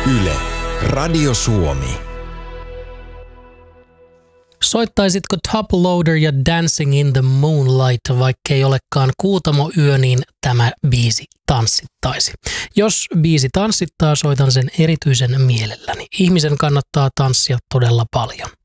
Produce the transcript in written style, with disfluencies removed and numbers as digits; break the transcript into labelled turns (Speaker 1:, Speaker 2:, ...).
Speaker 1: Yle, Radio Suomi.
Speaker 2: Soittaisitko Top Loader ja Dancing in the Moonlight, vaikkei olekaan Kuutamoyö, niin tämä biisi tanssittaisi. Jos biisi tanssittaa, soitan sen erityisen mielelläni. Ihmisen kannattaa tanssia todella paljon.